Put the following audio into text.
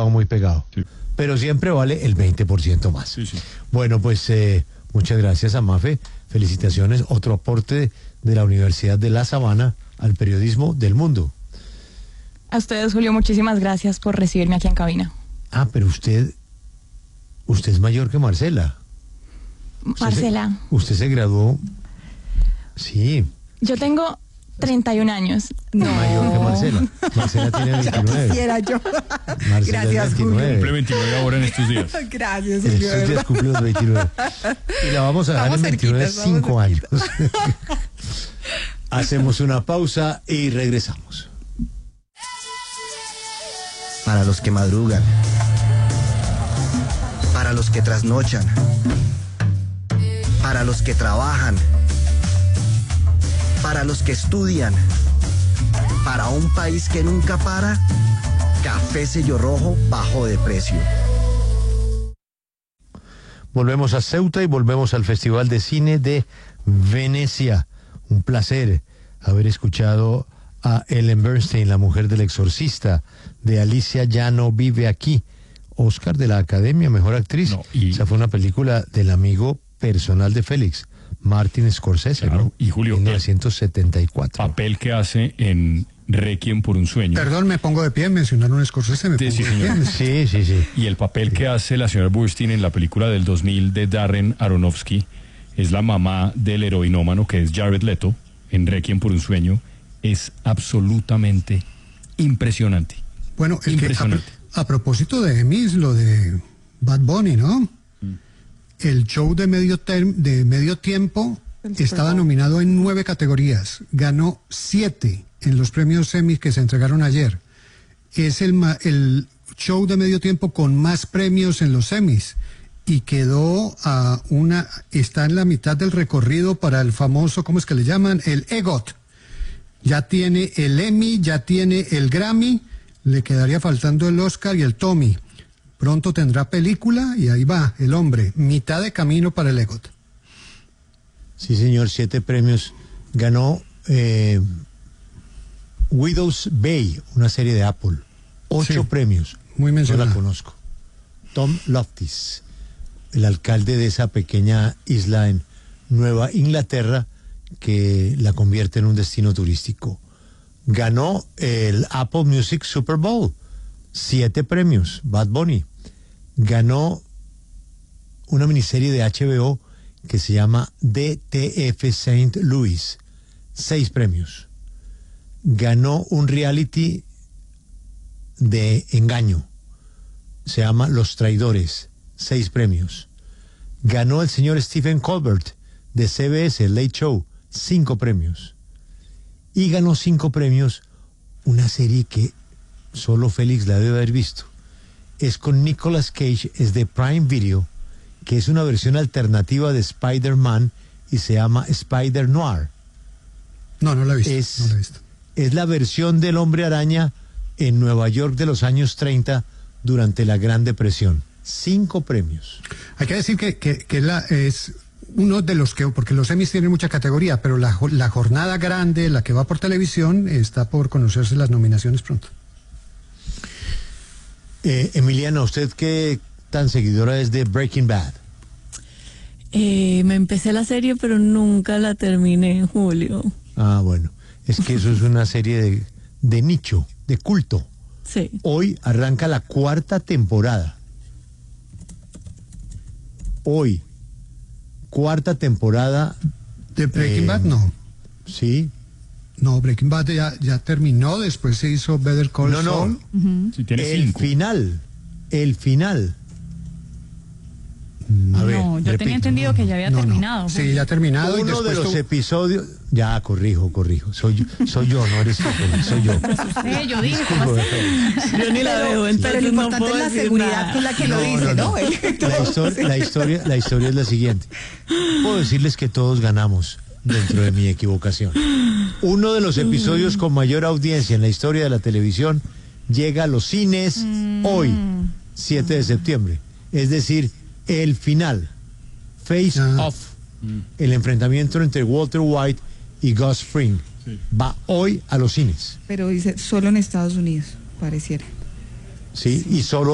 trabajo muy pegado. Sí. Pero siempre vale el 20% más. Sí, sí. Bueno, pues muchas gracias a Mafe. Felicitaciones. Otro aporte de la Universidad de La Sabana al periodismo del mundo. A ustedes, Julio, muchísimas gracias por recibirme aquí en cabina. Ah, pero usted es mayor que Marcela. Marcela. Usted se graduó. Sí. Yo tengo 31 años. No. Mayor que Marcela. Marcela tiene 29. Quisiera yo. Marcela Gracias, es Julio. 29. Cumple 29 ahora en estos días. Gracias, En Julio. estos días cumple los 29. Y la vamos a dejar Vamos en 29 cerquitas, vamos 5 años. Hacemos una pausa y regresamos. Para los que madrugan, para los que trasnochan, para los que trabajan, para los que estudian, para un país que nunca para, Café Sello Rojo bajo de precio. Volvemos a Ceuta y volvemos al Festival de Cine de Venecia. Un placer haber escuchado a Ellen Bernstein, la mujer del exorcista, de Alicia Ya no vive aquí. Oscar de la Academia, mejor actriz. No, y... Esa fue una película del amigo personal de Félix, Martin Scorsese, claro, ¿no? y Julio, en 1974. Papel que hace en Requiem por un sueño. Perdón, me pongo de pie, mencionaron a Scorsese, me Sí, pongo sí, de señor. pie. Sí. Y el papel que hace la señora Burstyn en la película del 2000 de Darren Aronofsky es la mamá del heroinómano que es Jared Leto en Requiem por un sueño. Es absolutamente impresionante. Bueno, es Impresionante. que a propósito de Emmys, lo de Bad Bunny, ¿no? El show de medio tiempo estaba nominado en 9 categorías. Ganó 7 en los premios Emmy que se entregaron ayer. Es el show de medio tiempo con más premios en los Emmys. Y quedó está en la mitad del recorrido para el famoso, ¿cómo es que le llaman? El EGOT. Ya tiene el Emmy, ya tiene el Grammy, le quedaría faltando el Oscar y el Tommy. Pronto tendrá película y ahí va, el hombre, mitad de camino para el EGOT. Sí, señor, 7 premios. Ganó Widow's Bay, una serie de Apple. 8 Sí, premios. muy mencionada. No la conozco. Tom Loftis, el alcalde de esa pequeña isla en Nueva Inglaterra, que la convierte en un destino turístico. Ganó el Apple Music Super Bowl, 7 premios, Bad Bunny. Ganó una miniserie de HBO que se llama DTF St. Louis, 6 premios. Ganó un reality de engaño, se llama Los Traidores, 6 premios. Ganó el señor Stephen Colbert de CBS, Late Show, 5 premios. Y ganó 5 premios una serie que solo Félix la debe haber visto. Es con Nicolas Cage, es de Prime Video, que es una versión alternativa de Spider-Man y se llama Spider Noir. No la he visto, no la he visto. Es la versión del Hombre Araña en Nueva York de los años 30 durante la Gran Depresión. 5 premios. Hay que decir que es uno de los que, porque los Emmys tienen mucha categoría, pero la jornada grande, la que va por televisión, está por conocerse las nominaciones pronto. Emiliana, ¿usted qué tan seguidora es de Breaking Bad? Me empecé la serie, pero nunca la terminé, Julio. Ah, bueno. Es que eso es una serie de nicho, de culto. Sí. Hoy arranca la 4ª temporada. Hoy, 4ª temporada. ¿De Breaking Bad? No. Sí. No, Breaking Bad ya terminó, después se hizo Better Call Saul. Sí, tiene El 5. final. A ver, No, yo repito. tenía entendido que ya había terminado. Sí, ya ha terminado. Uno de los episodios. Ya, corrijo. Soy yo, no eres tú, Félix, soy yo. Sí, yo dije, Disculpe, ¿cómo así? Félix. Yo ni la veo, entonces Pero lo no importante puedo es la decir seguridad nada. con la que lo dice, ¿no? La historia es la siguiente. Puedo decirles que todos ganamos dentro de mi equivocación. Uno de los episodios con mayor audiencia en la historia de la televisión llega a los cines hoy, 7 de septiembre. Es decir, el final, Face Off, el enfrentamiento entre Walter White y Gus Fring, va hoy a los cines. Pero dice, solo en Estados Unidos, pareciera. ¿Sí? Y solo